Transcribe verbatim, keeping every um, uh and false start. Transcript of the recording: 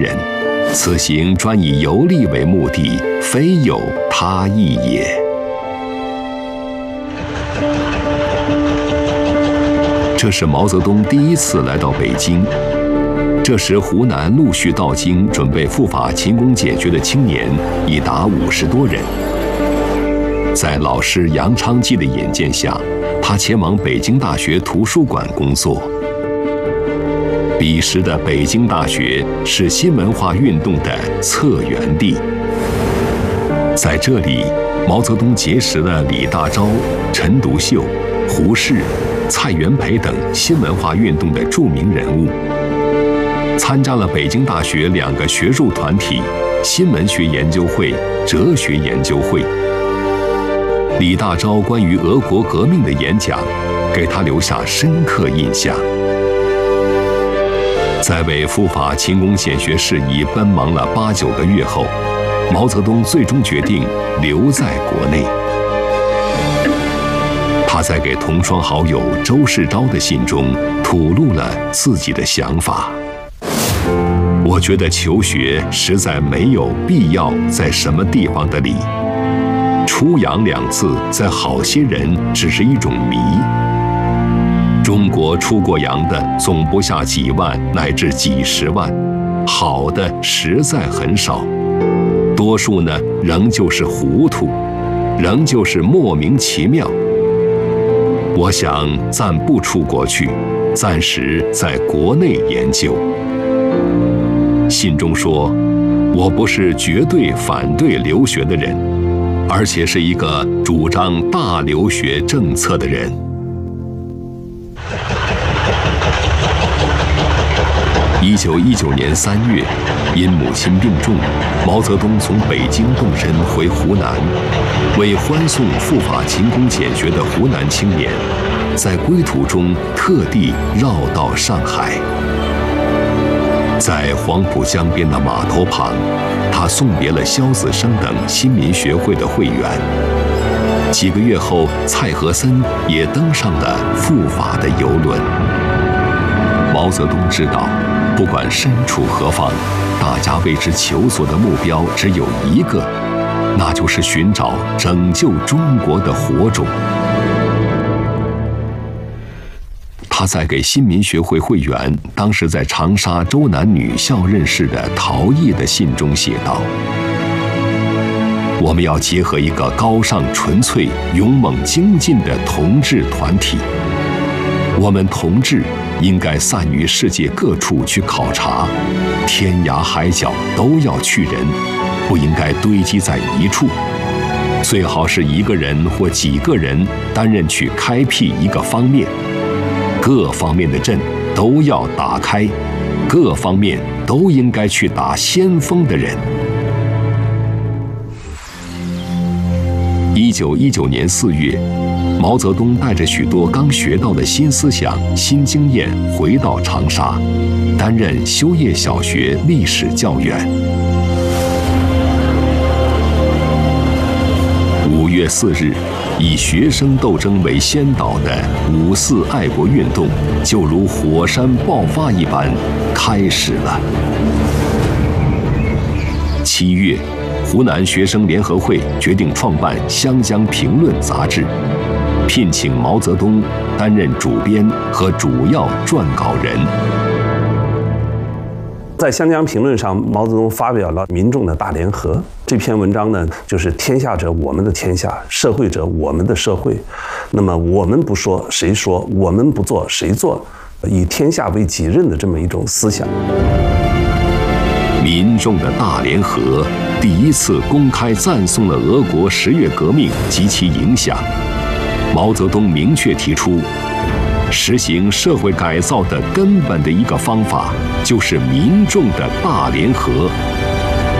人，此行专以游历为目的，非有他意也。这是毛泽东第一次来到北京。这时，湖南陆续到京准备赴法勤工俭学的青年已达五十多人。在老师杨昌济的引荐下，他前往北京大学图书馆工作。彼时的北京大学是新文化运动的策源地，在这里，毛泽东结识了李大钊、陈独秀、胡适、蔡元培等新文化运动的著名人物，参加了北京大学两个学术团体新文学研究会、哲学研究会。李大钊关于俄国革命的演讲，给他留下深刻印象。在为赴法勤工俭学事宜奔忙了八九个月后，毛泽东最终决定留在国内。他在给同窗好友周世钊的信中吐露了自己的想法：我觉得求学实在没有必要在什么地方的里，出洋两字在好些人只是一种谜。中国出过洋的总不下几万乃至几十万，好的实在很少，多数呢仍旧是糊涂，仍旧是莫名其妙。我想暂不出国去，暂时在国内研究。信中说，我不是绝对反对留学的人，而且是一个主张大留学政策的人。一九一九年三月，因母亲病重，毛泽东从北京动身回湖南，为欢送赴法勤工俭学的湖南青年，在归途中特地绕道上海。在黄浦江边的码头旁，他送别了萧子升等新民学会的会员。几个月后，蔡和森也登上了赴法的游轮。毛泽东知道，不管身处何方，大家为之求索的目标只有一个，那就是寻找拯救中国的火种。他在给新民学会会员当时在长沙周南女校任事的陶毅的信中写道：我们要结合一个高尚纯粹、勇猛精进的同志团体。我们同志应该散于世界各处去考察，天涯海角都要去人，不应该堆积在一处。最好是一个人或几个人担任去开辟一个方面，各方面的阵都要打开，各方面都应该去打先锋的人。一九一九年四月，毛泽东带着许多刚学到的新思想、新经验回到长沙，担任修业小学历史教员。五月四日，以学生斗争为先导的五四爱国运动，就如火山爆发一般开始了。七月，湖南学生联合会决定创办《湘江评论》杂志，聘请毛泽东担任主编和主要撰稿人。 在《湘江评论》上，毛泽东发表了《民众的大联合》这篇文章呢，就是天下者我们的天下，社会者我们的社会。那么我们不说谁说，我们不做谁做，以天下为己任的这么一种思想。 民众的大联合第一次公开赞颂了俄国十月革命及其影响。毛泽东明确提出，实行社会改造的根本的一个方法，就是民众的大联合，